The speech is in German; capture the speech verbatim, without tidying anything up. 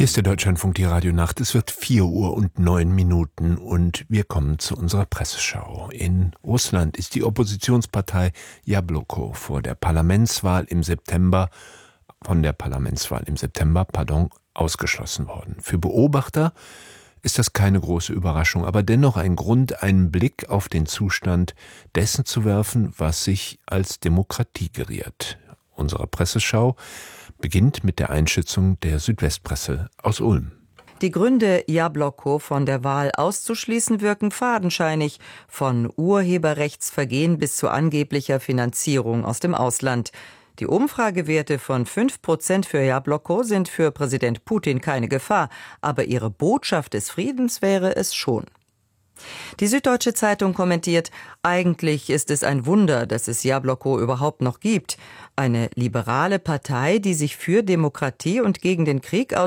Hier ist der Deutschlandfunk, die Radionacht. Es wird vier Uhr und neun Minuten und wir kommen zu unserer Presseschau. In Russland ist die Oppositionspartei Jabloko vor der Parlamentswahl im September, von der Parlamentswahl im September, pardon, ausgeschlossen worden. Für Beobachter ist das keine große Überraschung, aber dennoch ein Grund, einen Blick auf den Zustand dessen zu werfen, was sich als Demokratie geriert. Unsere Presseschau beginnt mit der Einschätzung der Südwestpresse aus Ulm. Die Gründe, Jabloko von der Wahl auszuschließen, wirken fadenscheinig, von Urheberrechtsvergehen bis zu angeblicher Finanzierung aus dem Ausland. Die Umfragewerte von fünf Prozent für Jabloko sind für Präsident Putin keine Gefahr, aber ihre Botschaft des Friedens wäre es schon. Die Süddeutsche Zeitung kommentiert, eigentlich ist es ein Wunder, dass es Jabloko überhaupt noch gibt. Eine liberale Partei, die sich für Demokratie und gegen den Krieg